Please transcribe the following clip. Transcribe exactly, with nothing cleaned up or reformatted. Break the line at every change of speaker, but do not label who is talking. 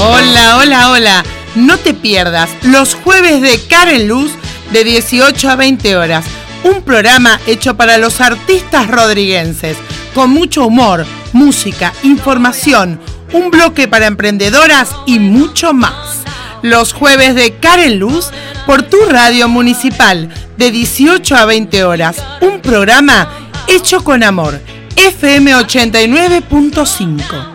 Hola, hola, hola. No te pierdas los jueves de Karen Luz de dieciocho a veinte horas. Un programa hecho para los artistas rodriguenses, con mucho humor, música, información, un bloque para emprendedoras y mucho más. Los jueves de Karen Luz por tu radio municipal de dieciocho a veinte horas. Un programa hecho con amor. F M ochenta y nueve punto cinco.